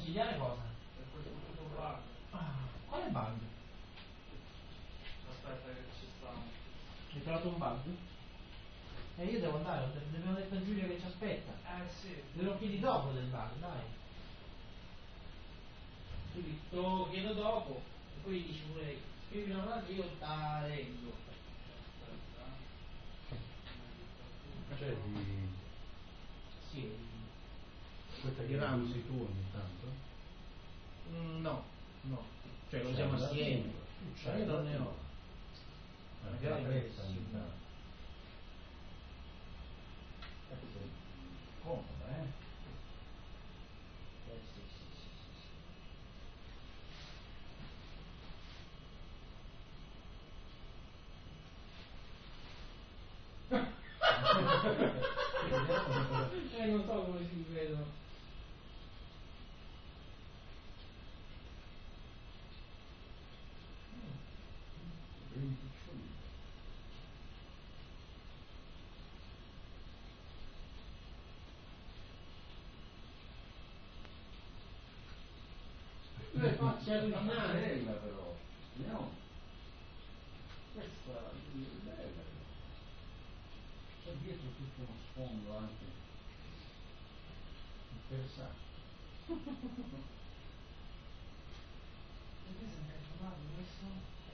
consigliare cosa? Per questo tutto bug. Quale bug? Aspetta che ci sta. Hai trovato un bug? Io devo andare, abbiamo detto a Giulia che ci aspetta. Sì. Te lo chiedi dopo del bug, dai. Quindi te lo chiedo dopo e poi gli dici pure scrivi una nota che io la leggo. Cioè di... Sì. Questa che usi tu ogni tanto? No. Cioè lo usiamo assieme. Cioè io non ne ho. Magari questa ogni tanto. Comoda, Sì. Non so come si vedono. Ben picciolino. Le facce originali. Bella però. Vediamo. Questa è bella. C'è dietro tutto uno sfondo anche interessante. Perché si è incazzonato questo?